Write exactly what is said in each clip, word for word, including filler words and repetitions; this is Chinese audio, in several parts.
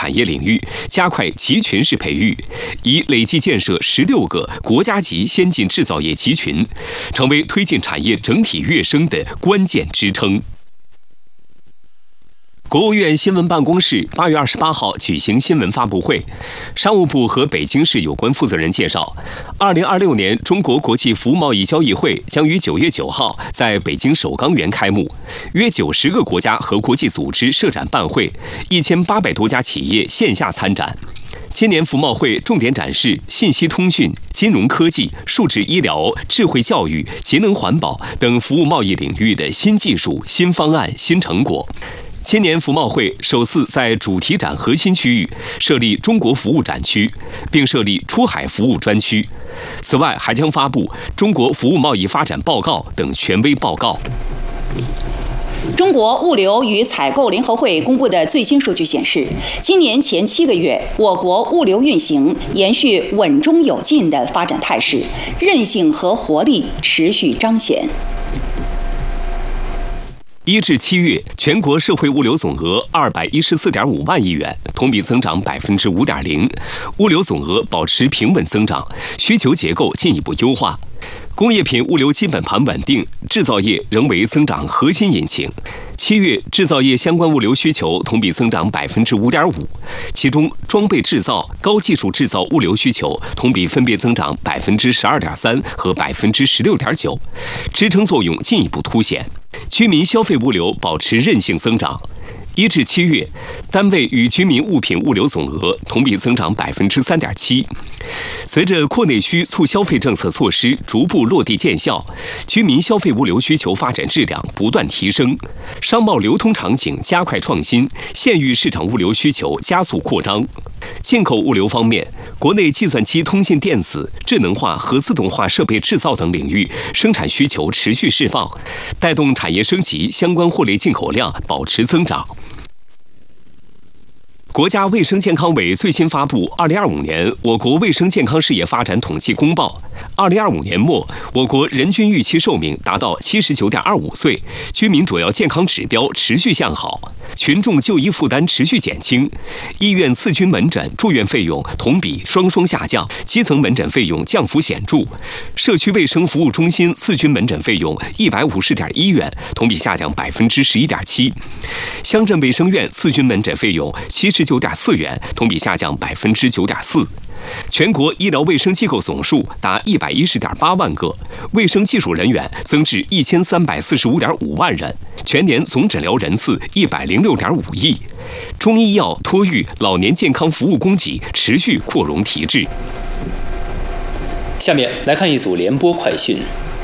产业领域加快集群式培育，以累计建设十六个国家级先进制造业集群，成为推进产业整体跃升的关键支撑。国务院新闻办公室八月二十八号举行新闻发布会，商务部和北京市有关负责人介绍，二零二六年中国国际服务贸易交易会将于九月九号在北京首钢园开幕，约九十个国家和国际组织设展办会，一千八百多家企业线下参展。今年服贸会重点展示信息通讯、金融科技、数字医疗、智慧教育、节能环保等服务贸易领域的新技术、新方案、新成果。今年服贸会首次在主题展核心区域设立中国服务展区，并设立出海服务专区。此外，还将发布中国服务贸易发展报告等权威报告。 中国物流与采购联合会公布的最新数据显示，今年前七个月，我国物流运行延续稳中有进的发展态势，韧性和活力持续彰显。 一至七月，全国社会物流总额二百一十四点五万亿元，同比增长百分之五点零，物流总额保持平稳增长，需求结构进一步优化。工业品物流基本盘稳定，制造业仍为增长核心引擎。七月制造业相关物流需求同比增长百分之五点五，其中装备制造、高技术制造物流需求同比分别增长百分之十二点三和百分之十六点九，支撑作用进一步凸显。居民消费物流保持韧性增长。一至七月，单位与居民物品物流总额同比增长百分之三点七。随着扩内需促消费政策措施逐步落地见效，居民消费物流需求发展质量不断提升，商贸流通场景加快创新，县域市场物流需求加速扩张。进口物流方面，国内计算机通信电子、智能化和自动化设备制造等领域生产需求持续释放，带动产业升级相关货类进口量保持增长。国家卫生健康委最新发布《二零二五年我国卫生健康事业发展统计公报》。二零二五年末，我国人均预期寿命达到七十九点二五岁，居民主要健康指标持续向好，群众就医负担持续减轻，医院次均门诊住院费用同比双双下降，基层门诊费用降幅显著，社区卫生服务中心次均门诊费用一百五十点一元，同比下降百分之十一点七，乡镇卫生院次均门诊费用七十九点四元，同比下降百分之九点四。全国医疗卫生机构总数达一百一十点八万个，卫生技术人员增至一千三百四十五点五万人，全年总诊疗人次一百零六点五亿。中医药、托育、老年健康服务供给持续扩容提质。 下面来看一组联播快讯。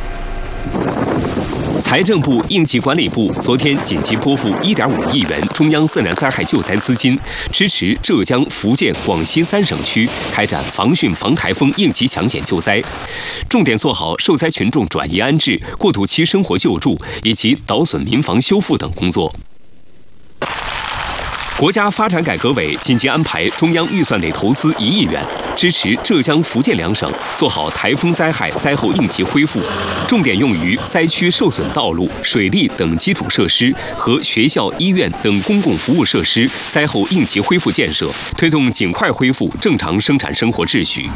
财政部、应急管理部昨天紧急拨付一点五亿元中央自然灾害救灾资金，支持浙江、福建、广西三省区开展防汛防台风应急抢险救灾，重点做好受灾群众转移安置、过渡期生活救助以及导损民房修复等工作。国家发展改革委紧急安排中央预算内投资一亿元，支持浙江、福建两省做好台风灾害灾后应急恢复，重点用于灾区受损道路、水利等基础设施和学校、医院等公共服务设施灾后应急恢复建设，推动尽快恢复正常生产生活秩序。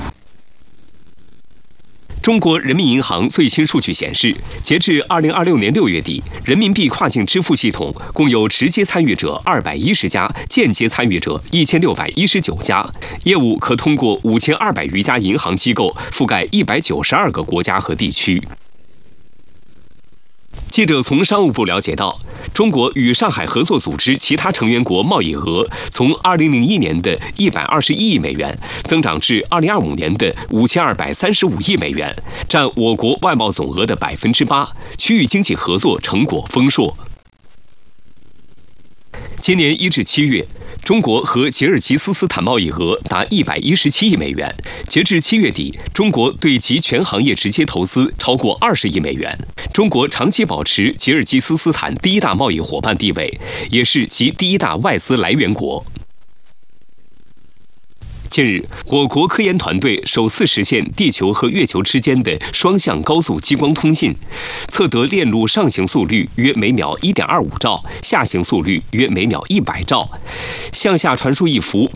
中国人民银行最新数据显示，截至二零二六年六月底，人民币跨境支付系统共有直接参与者二百一十家，间接参与者一千六百一十九家，业务可通过五千二百余家银行机构，覆盖一百九十二个国家和地区。记者从商务部了解到，中国与上海合作组织其他成员国贸易额从二零零一年的一百二十一亿美元增长至二零二五年的五千二百三十五亿美元，占我国外贸总额的百分之八，区域经济合作成果丰硕。今年一至七月，中国和吉尔吉斯斯坦贸易额达一百一十七亿美元。截至七月底，中国对其全行业直接投资超过二十亿美元。中国长期保持吉尔吉斯斯坦第一大贸易伙伴地位，也是其第一大外资来源国。近日，我国科研团队首次实现地球和月球之间的双向高速激光通信，测得链路上行速率约每秒 一点二五兆，下行速率约每秒一百兆，向下传输一幅